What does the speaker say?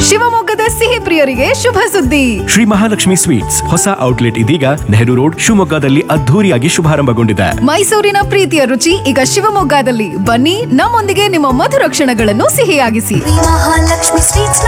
ಶಿವಮೊಗ್ಗದ ಸಿಹಿ ಪ್ರಿಯರಿಗೆ ಶುಭ ಸುದ್ದಿ. ಶ್ರೀ ಮಹಾಲಕ್ಷ್ಮಿ ಸ್ವೀಟ್ಸ್ ಹೊಸ ಔಟ್ಲೆಟ್ ಇದೀಗ ನೆಹರು ರೋಡ್ ಶಿವಮೊಗ್ಗದಲ್ಲಿ ಅದ್ಧೂರಿಯಾಗಿ ಶುಭಾರಂಭಗೊಂಡಿದೆ. ಮೈಸೂರಿನ ಪ್ರೀತಿಯ ರುಚಿ ಈಗ ಶಿವಮೊಗ್ಗದಲ್ಲಿ. ಬನ್ನಿ, ನಮ್ಮೊಂದಿಗೆ ನಿಮ್ಮ ಮಧುರ ಕ್ಷಣಗಳನ್ನು ಸಿಹಿಯಾಗಿಸಿ. ಮಹಾಲಕ್ಷ್ಮಿ ಸ್ವೀಟ್ಸ್